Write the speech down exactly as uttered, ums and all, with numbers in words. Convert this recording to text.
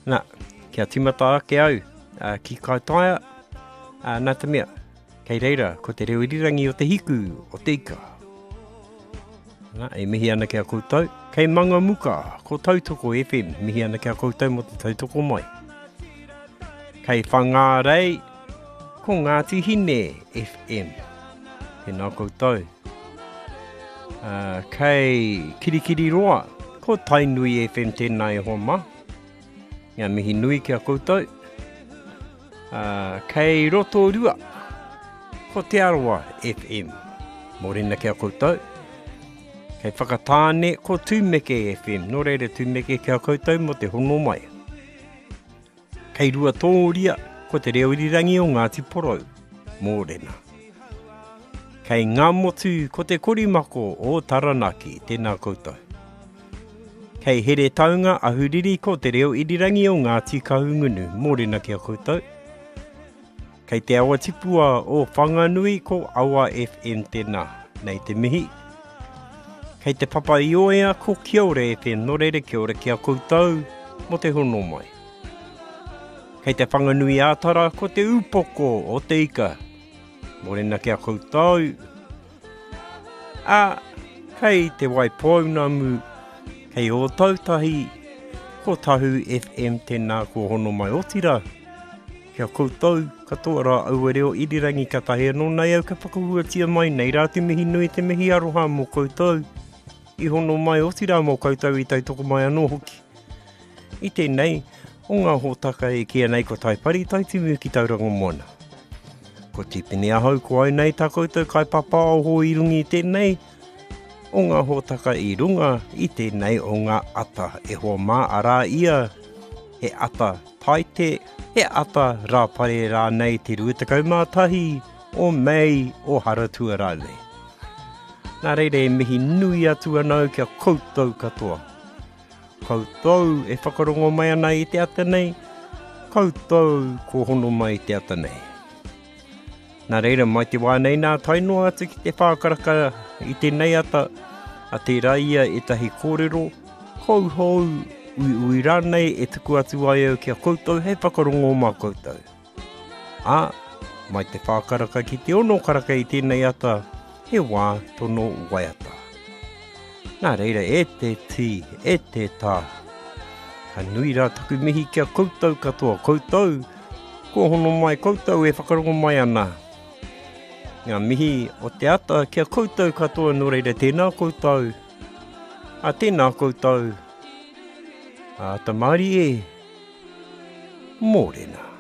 Nā, kia timata ake au, uh, ki kaitaia, uh, nā te mea, kei reira, ko te reo irirangi o te hiku, o te ika. Nā, e mihi ana kia koutou, kei manga muka, ko Tautoko F M, mihi ana kia koutou mo te tautoko mai. Kei whangārei, ko Ngāti Hine F M, tēnā koutou. Uh, kei Kirikiri Roa, ko Tainui F M tēnā e hoa mā. Ngā mihi nui kia koutou. Uh, kei Rotorua, ko Te Arawa F M, morena kia koutou. Kei Whakatāne, ko Tūmeke F M, no reira Tūmeke kia koutou mo te hono mai. Kei Rua Tōria, ko te reo irirangi o Ngāti Porou, morena. Kei Ngā Motu, ko te korimako o Taranaki, tēnā koutou. Kei Here Taunga Ahuriri, ko te reo irirangi o Ngāti Kahungunu, morena kia koutou. Kei te awa tipua o Whanganui, ko Awa F M tēnā, nei te mihi. Kei te Papa Ioea, ko Kiore F M, no reire kia ora kia koutou, mo te hono mai. Kei te Whanganui Ātara, ko te Upoko o te ika, morena kia koutou. A, kei te Waipounamu, kei o Tautahi, ko Tahu F M tēnā ko hono mai o tira. Kia koutou, katoa rā aua reo irirangi ka tahi anō nei au ka whakahuatia mai nei rā te mihi nui te mihi aroha mō koutou. I hono mai o tira mō koutou i tautoko mai anō hoki. I tēnei, o ngā hōtaka e kia nei ko taipari taitimu ki tauranga moana. Ko tipini ahau ko au nei tā koutou kai papa o ho i rungi i tēnei, o ngā hōtaka i runga i tēnei o ngā ata e hoa mā arā ia, he ata taite, he ata rā pare rā nei te ruatakau mātahi o Mei o Haratua rāle. Nā reire e mihi nui atu anau kia koutou katoa. Koutou e whakarongo mai ana i te ata nei, koutou ko hono mai i te ata nei. Nā reira mai te wānei nā tainoa atu ki te whākaraka i te nei ata, a te raia e tahi kōrero, kouhou, ui ui rānei e tuku atu ai au kia koutou he whakarongo mā koutou. A, mai te whākaraka ki te ono karaka i tēnei ata, he wā tono waiata. Nā reira e te tī, e te tā. Ka nui rā taku mihi kia koutou katoa koutou, ko hono mai koutou e whakarongo mai ana. Ngā mihi o te ata kia koutou katoa no reira tēnā koutou. A tēnā koutou. A tamari e, mōrena.